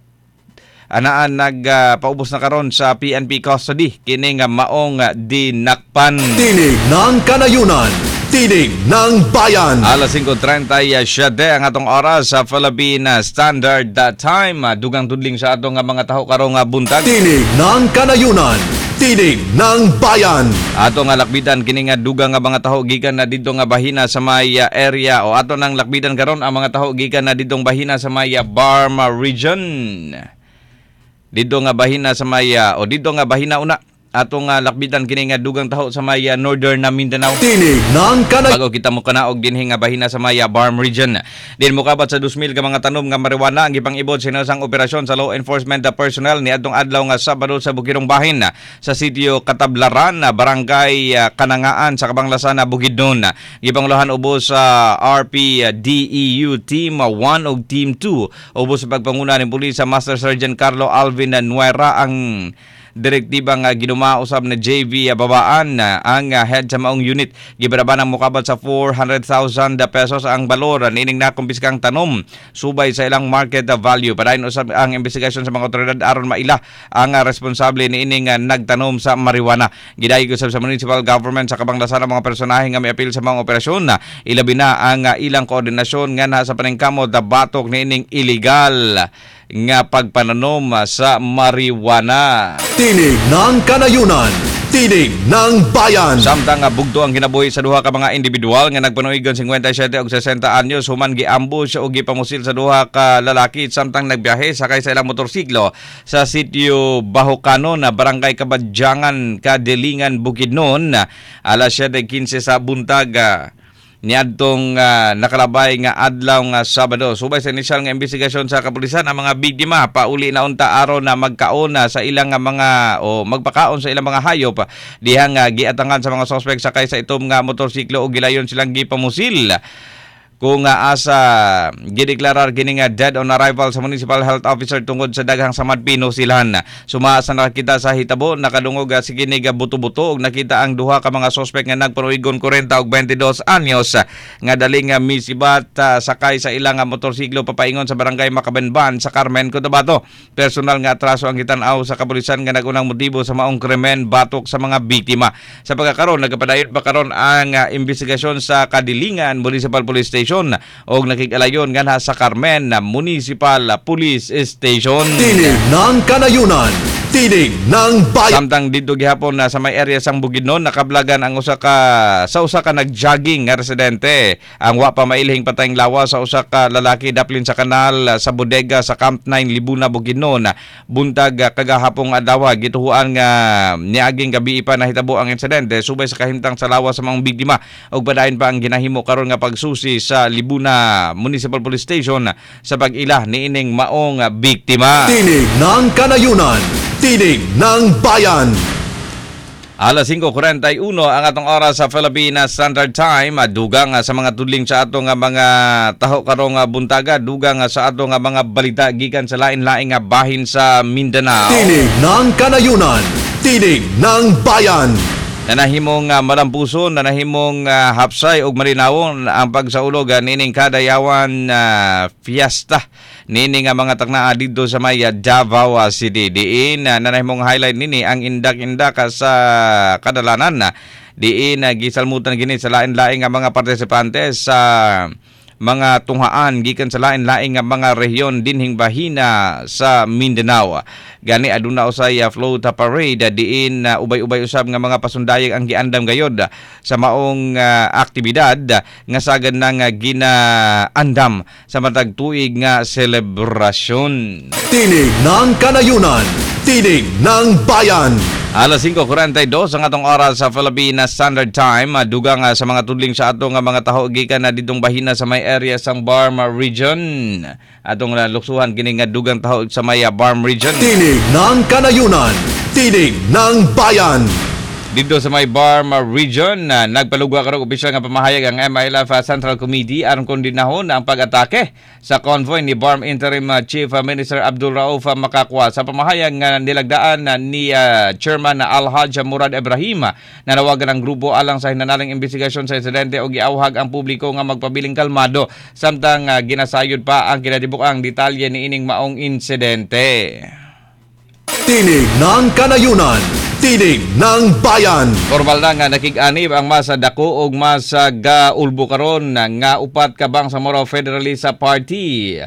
anaan nag uh, paubos na karon sa P N P custody kining uh, maong uh, dinakpan. Tinig ng Kanayunan, Tinig ng Bayan. Alas five thirty-seven ang atong oras sa Philippine Standard Time. Uh, dugang tudling sa atong uh, mga taho karong uh, buntag. Tinig ng Kanayunan, Tinig ng Bayan. Ato nga lakbidan kini nga dugang nga mga taho gikan na didto nga bahina sa may uh, area o ato nang lakbidan karon ang mga taho gikan na didtong bahina sa may uh, Barma region. Didto nga bahina sa may uh, o didto nga bahina una atong uh, lakbitan kini nga dugang taho sa may uh, Northern na Mindanao. Tinig ng Kanayunan. Bago kita mo kanaog dinhi nga bahina sa may uh, Barm region. Din mo kabat sa two thousand ka mga tanom nga marijuana ang gipang-ibot sinasang operasyon sa law enforcement personnel ni adtong adlaw nga Sabado sa Bukirong Bahin sa sitio Katablaran, Barangay uh, Kanangaan sa Kabanglasan na Bukidnon. Gipanguluhan ubos sa uh, R P D E U Team one ug Team two ubos sa pagpanguna ni Pulis sa Master Sergeant Carlo Alvin Nuera ang direktiba nga ginuma usab na J V babaan ang head sa maong unit. Gibaraban ang mukabot sa four hundred thousand pesos ang balor nining nakumpiskang tanom subay sa ilang market value. Padayon usab ang investigasyon sa mga otoridad aron maila ang responsable niining nagtanom sa marijuana. Gidayeg usab sa municipal government sa Kabanglasan ang mga personahe nga miapil sa mga operasyon. Ilabi na ang ilang koordinasyon nga nasa paningkamot batok niining illegal nga pagpananom sa marijuana. Tinig ng kanayunan, tinig ng bayan. Samtang nga bugto ang kinabuhi sa duha ka mga individual nga nagpanuigon fifty-seven ug sixty anyos human giambush o gipamusil sa duha ka lalaki samtang nagbiyahe sakay sa ilang motorsiklo sa sitio Bahokano na barangay Kabadyangan, Kadilingan, Bukidnon alas seven fifteen sa buntag niadtong uh, nakalabay nga adlaw nga Sabado. Subay sa inisyal nga investigasyon sa kapulisan ang mga biktima pauli na unta aron na magkaon na sa ilang nga mga o magpakaon sa ilang mga hayop dihang uh, giatangan sa mga suspect sakay sa itom nga motorsiklo o gilayon silang gipamusil. Kung uh, asa gideklarar kini nga dead on arrival sa Municipal Health Officer tungod sa daghang samad pinusilhan. Sumaa sa nakakita sa hitabo nakadungog uh, si kini nga buto-buto ug nakita ang duha ka mga suspect nga nagpanuigon forty ug twenty-two anyos uh, nga daling uh, misibat uh, sakay sa ilang uh, motorsiklo papaingon sa barangay Makabenban sa Carmen, Cotabato. Personal nga atraso ang gitan-aw sa kapulisan nga nagunang motibo sa maong krimen batok sa mga biktima. Sa pagkakaroon nagapadayon pa karon ang uh, investigasyon sa Kadilingan Municipal Police Station og nakikalayon nga sa Carmen Municipal Police Station. Tinig ng kanayunan, tinig ng bayan. Samtang dito gihapon na sa may area sang Bukidnon nakablagan ang usa ka sa usa ka nagjogging nga residente. Ang wa pa mailhing patayng lawa sa usa ka lalaki daplin sa kanal sa bodega sa Camp nine Libuna, Bukidnon. Buntag kagahapong adlaw gituhuan nga niaging gabi pa nahitabo ang insidente subay sa kahimtang sa lawa sa mga biktima og padayon pa ang ginahimo karon nga pagsusi sa Libuna Municipal Police Station sa pag-ila niining maong biktima. Tinig ng kanayunan, tinig ng bayan. alas five forty-one ang atong oras sa Philippines Standard Time. Dugang sa mga tudling sa atong mga taho karong buntaga, dugang sa atong mga balita gikan sa lain-laing nga bahin sa Mindanao. Tinig ng kanayunan, tinig ng bayan. Nanahimong uh, malampuson, nanahimong uh, hapsay ug malinawon ang pagsaulog uh, nining kadayawan uh, fiesta nining nga uh, mga taknaa didto sa may uh, Davao City. Diin uh, nanahimong highlight nini ang indak-indak uh, sa kadalanan uh, diin uh, gisalmutan gini sa lain-laing nga uh, mga partisipantes sa uh, mga tunghaan gikan sa lain-laing nga mga rehiyon dinhing bahina sa Mindanao. Gani aduna usay uh, float parade uh, diin uh, ubay-ubay usab nga mga pasundayag ang giandam gayod uh, sa maong uh, aktibidad uh, nga sagad nang uh, ginaandam sa matag tuig nga selebrasyon. Tinig ng kanayunan, tinig ng bayan. alas five forty-two ang atong oras sa Philippines Standard Time. Dugang uh, sa mga tudling sa atong uh, mga taho gikan na uh, didong bahina sa may area sang Barm Region. Atong uh, luksuhan kini nga dugang taho sa may uh, Barm Region. Tinig ng kanayunan, tinig ng bayan. Dito sa may Barm Region, uh, nagpalugwa karong opisyal nga pamahayag ang M I L F Central Committee aron kondinahon ang pag-atake sa convoy ni Barm Interim Chief Minister Abdul Rauf Makakwa. Sa pamahayag nga nilagdaan uh, ni uh, Chairman Al-Haj Murad Ibrahim na nawagan ang grupo alang sa hinanaling investigasyon sa insidente o giawhag ang publiko nga magpabiling kalmado samtang uh, ginasayod pa ang kinatibuk-ang detalye ni ining maong insidente. Tinig ng kanayunan, tinig ng bayan. Formal na nga nakig-anib ang masa dako og masa gaulbo karon nga upat ka bang sa Moro Federalist Party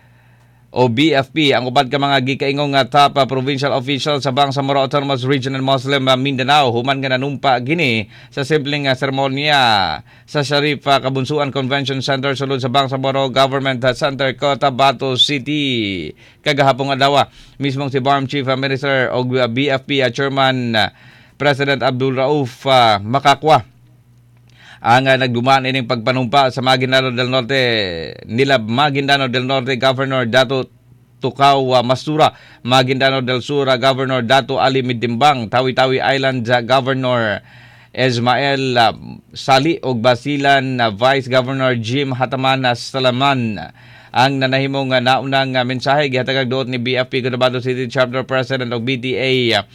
o B F P ang upat ka mga gikaingong nga top uh, provincial official sa Bangsamoro Autonomous Region and Muslim uh, Mindanao human nga nanumpa gini sa simpleng uh, seremonya sa Sharif uh, Kabunsuan Convention Center sulod sa Bangsamoro Government uh, Center, Cotabato City kagahapon adlaw. Mismong si Barm Chief uh, Minister o uh, B F P uh, Chairman uh, President Abdul Rauf uh, Makakwa ang uh, nagdumaan ining pagpanumpa sa Maguindanao del Norte nila Maguindanao del Norte Governor Dato Tukaw uh, Mastura, Maguindanao del Sur uh, Governor Dato Ali Midimbang, Tawi-Tawi Island uh, Governor Ismael uh, Sali ug Basilan uh, Vice Governor Jim Hataman uh, Salaman. Ang nanahimong uh, naunang uh, mensahe gihatag duot ni B F P Cotabato City Chapter President og B T A uh,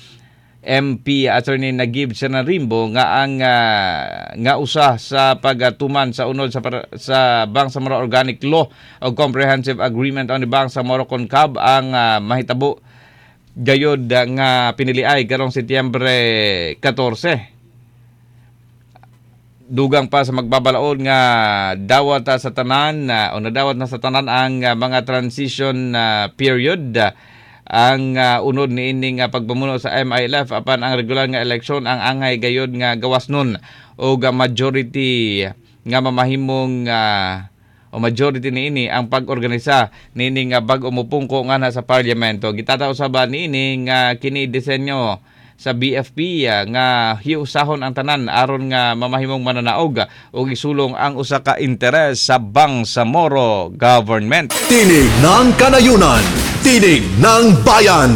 M P Attorney Nagib Senarimbo nga ang uh, nga usa sa pagatuman sa unod sa sa Bangsamoro Organic Law o Comprehensive Agreement on the Bangsamoro Concab ang uh, mahitabo gayod uh, nga piniliay karong Setyembre fourteen. dugang pa sa magbabalaod nga dawat ta sa tanan uh, o nadawat na sa tanan ang uh, mga transition uh, period uh, ang uh, unod ni ining uh, pagpamuno sa M I L F apan ang regular nga eleksyon ang angay gayod nga gawas nun o ga majority nga mamahimong uh, o majority ni ini ang pag-organisa nini nga bag umupungko nga na sa parlamento. Gitataw sa ba ni ini nga kini disenyo sa B F P uh, nga hiusahon ang tanan aron nga mamahimong mananaog o gisulong ang usa ka interes sa Bangsamoro government. Tinig ng Kanayunan, tinig ng bayan.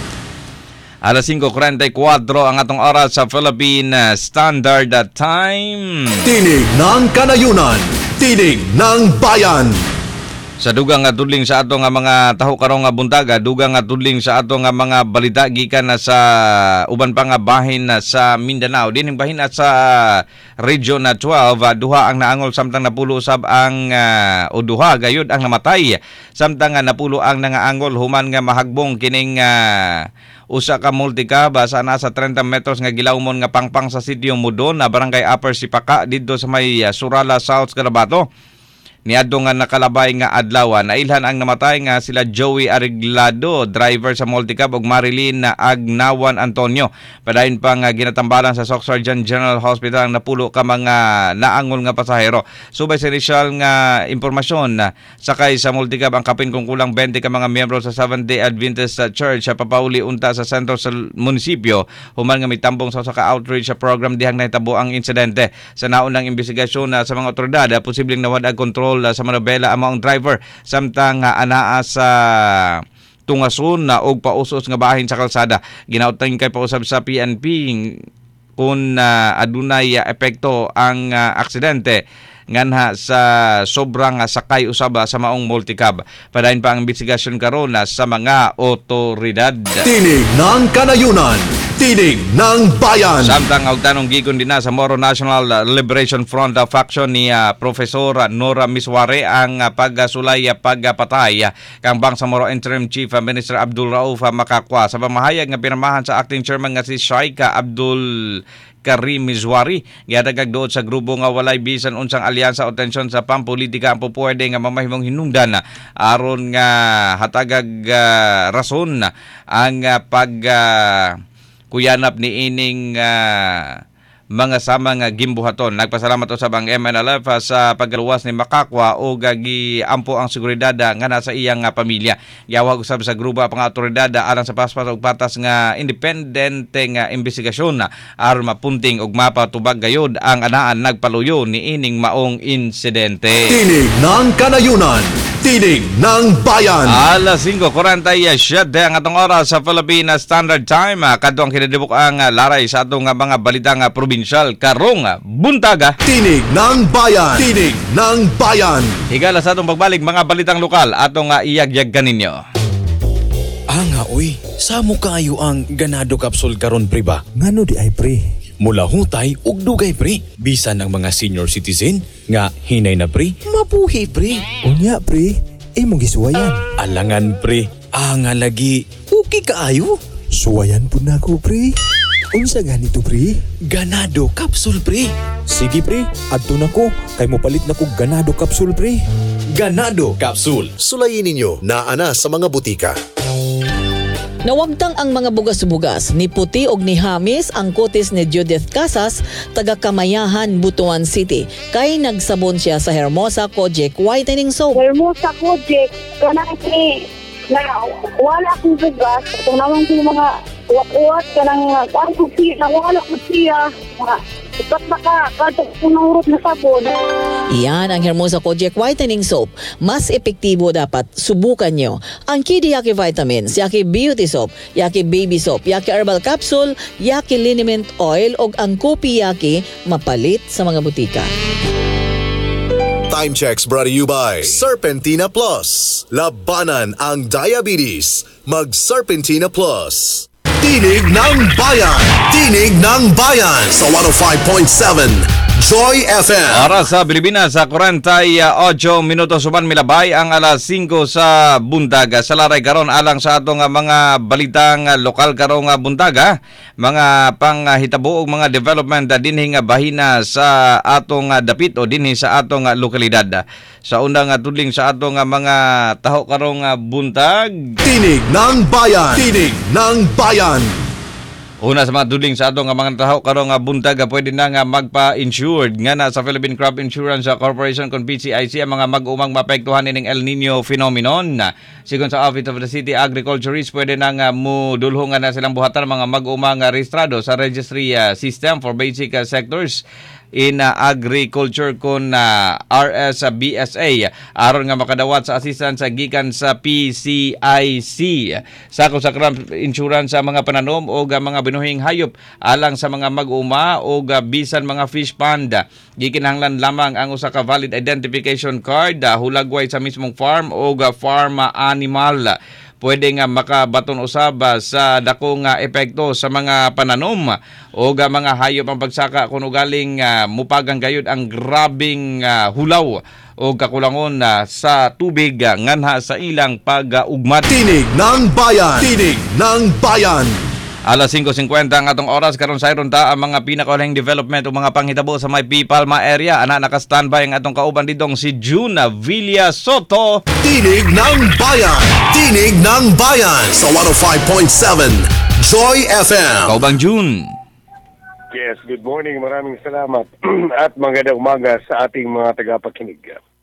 alas singko trenta y cuatro ang atong oras sa Philippine Standard Time. Tinig ng Kanayunan, tinig ng bayan. Sa dugang nga tudling sa ato nga mga taho karong nga buntaga, dugang nga tudling sa ato nga mga balita gikan na sa uban pa nga bahin na sa Mindanao. Dining bahin na sa Region na twelve, duha ang naangol samtang napulo usab ang uh, o duha gayud ang namatay. Samtang nga napulo ang nangaangol human nga mahagbong kining uh, usa ka multicab sa nasa thirty metros nga gilawmon nga pangpang sa sitio Mudon na barangay Upper Sipaka didto sa may uh, Surala South Cotabato. Niadto nga nakalabay nga adlaw nailhan ang namatay nga sila Joey Ariglado, driver sa multicab, ug Marilyn Agnawan Antonio. Padayon pa nga ginatambalan sa Soc Surgeon General Hospital ang napulo ka mga naangol nga pasahero. Subay sa initial nga impormasyon, sakay sa multicab ang kapin kung kulang twenty ka mga miyembro sa Seventh-day Adventist Church sa papauli unta sa sentro sa munisipyo. Human nga mitambong sa usa ka outreach program dihang nahitabo ang insidente. Sa naunang investigasyon sa mga otoridad, posibleng nawad ang kontrol sa Manobela ang mga driver samtang uh, anaa sa tungason na og pausos nga bahin sa kalsada. Ginautang kay pausab sa P N P kung uh, adunay uh, epekto ang uh, aksidente nganha sa sobrang uh, sakay usab sa maong multicab. Padayon pa ang investigasyon karon uh, sa mga otoridad. Tinig ng Kanayunan, tinig ng bayan. Samtang og tanong gigon din na sa Moro National Liberation Front uh, faction ni uh, Professor Nora Misware ang uh, pagsulay uh, pagpatay uh, kang Bangsamoro Interim Chief uh, Minister Abdul Rauf uh, Makakwa sa pamahayag nga pinamahan sa acting chairman nga si Shaika Abdul Karim Mizwari. Gihatag doon sa grupo nga walay bisan unsang alyansa o tensyon sa pampolitika ang pupwede nga mamahimong hinungdan aron nga hatagag uh, rason ang uh, pag uh, kuyanap ni ining uh, mga sama nga gimbuhaton. Nagpasalamat usab ang M N L F sa pagluwas ni Makakwa o gagi ampo ang seguridad nga nasa iyang uh, pamilya. Yawag usab sa grupo pang autoridad alang sa paspas og patas nga independente nga investigasyon aron mapunting og mapatubag gayud ang anaan nagpaluyo ni ining maong insidente. Tinig ng Kanayunan, tinig ng bayan. alas singko trenta y siete ang atong oras sa Philippine Standard Time. Kadto ang kinadibuk ang uh, laray sa atong uh, mga balitang uh, probinsiyal karong uh, buntaga. Tinig ng bayan, tinig ng bayan. Higala sa atong pagbalik mga balitang lokal atong uh, iyagyag kaninyo. Anga uy, samo kayo ang ganado kapsul karon pre ba? Ngano di ay pre? Mula hutay ug dugay pre. Bisan ang mga senior citizen nga hinay na pre, mabuhi pre. Unya pre, imong gisuwayan. Alangan pre, anga lagi okay kaayo. Suwayan pud nako pre. Unsa ganito pre? Ganado kapsul pre. Sige pre, adto nako kay mo palit nako ganado kapsul pre. Ganado kapsul. Sulayin ninyo na ana sa mga butika. Nawagtang ang mga bugas-bugas ni Puti og ni Hamis ang kutis ni Judith Casas taga Kamayahan, Butuan City. Kay nagsabon siya sa Hermosa Kojic Whitening Soap. Hermosa Kojic, kanang ni na wala akong bugas. Ito naman yung mga uwat-uwat kanang kuan ko siya, na wala ko siya. Ipat na ka, kada punurot na sabon. Iyan ang Hermosa Kojic Whitening Soap. Mas epektibo dapat subukan nyo. Ang Kidi Yaki Vitamins, Yaki Beauty Soap, Yaki Baby Soap, Yaki Herbal Capsule, Yaki Liniment Oil, o ang Kopi Yaki mapalit sa mga butika. Time checks brought to you by Serpentina Plus. Labanan ang diabetes. Mag Serpentina Plus. Tinig ng Bayan! Tinig ng Bayan sa one oh five point seven Joy F M. Oras sa Pilipinas sa forty-eight minutos suman milabay ang alas singko sa buntaga. Sa laray karon alang sa atong uh, mga balitang uh, lokal karong uh, buntaga, mga panghitabo og mga development uh, dinhi nga bahina sa atong uh, dapit o dinhi sa atong uh, lokalidad. Sa unang uh, tudling sa atong uh, mga taho karong uh, buntag. Tinig ng Bayan. Tinig ng Bayan. Una sa mga duling sa atong mga taho karong nga buntag pwede na nga magpa-insured nga na sa Philippine Crop Insurance Corporation kon P C I C ang mga mag-umang mapektuhan ining El Nino phenomenon. Sigon sa Office of the City Agriculturist pwede na nga mudulhong nga na silang buhatan mga mag-umang rehistrado sa registry uh, system for basic uh, sectors in uh, agriculture kon uh, R S B S A aron nga makadawat sa assistance sa gikan sa P C I C. Sako sa crop insurance sa mga pananom o mga binuhing hayop alang sa mga mag-uma o bisan mga fish pond. Gikinahanglan lamang ang usa ka valid identification card uh, hulagway sa mismong farm o farm animal. Pwede nga makabaton usab sa dakong uh, epekto sa mga pananom o mga hayop ang pagsaka kung ugaling uh, mupagang gayud ang grabing uh, hulaw o kakulangon uh, sa tubig uh, nganha sa ilang pag-ugmat. Tinig ng Bayan. Tinig ng Bayan. Alas singko fifty ang atong oras karon sa iron ta ang mga pinakaulahing development o mga panghitabo sa may Palma area. Ana naka-standby ang atong kauban didong si June Villa Soto. Tinig ng Bayan. Tinig ng Bayan sa one oh five point seven Joy F M. Kaubang June. Yes, good morning. Maraming salamat at magandang umaga sa ating mga tagapakinig.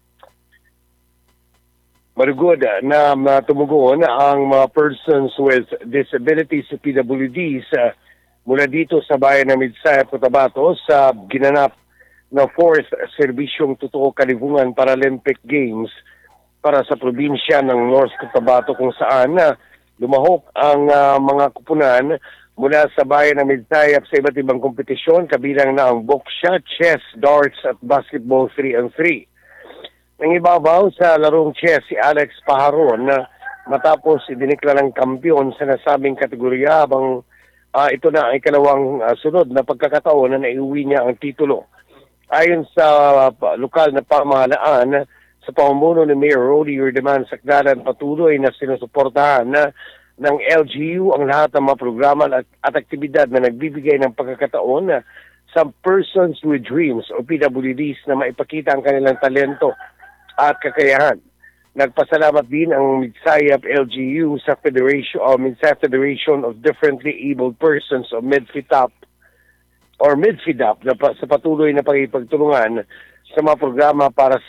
Marugod na tumugon ang mga persons with disabilities sa P W Ds uh, mula dito sa bayan ng Midsaya, Cotabato sa ginanap na fourth Serbisyong Totoo Kalibungan Paralympic Games para sa probinsya ng North Cotabato kung saan uh, lumahok ang uh, mga kupunan mula sa bayan ng Midsaya sa iba't ibang kompetisyon kabilang na ang boksya, chess, darts at basketball three on three. Nangibabaw sa larong chess si Alex Pajaron na matapos idiniklarang kampiyon sa nasabing kategorya habang uh, ito na ay ikalawang uh, sunod na pagkakataon na naiuwi niya ang titulo. Ayon sa uh, lokal na pamahalaan sa pamumuno ni Mayor Rody Urdeman Sakdalan, patuloy na sinusuportahan na ng L G U ang lahat ng mga programa at, at aktibidad na nagbibigay ng pagkakataon na sa persons with dreams o P W Ds na maipakita ang kanilang talento at kakayahan. Nagpasalamat din ang Midsayap L G U sa Federation o Midsayap Federation of Differently Abled Persons o MedFitAP or MedFidAP na pa, sa patuloy na pagipagtulungan sa mga programa para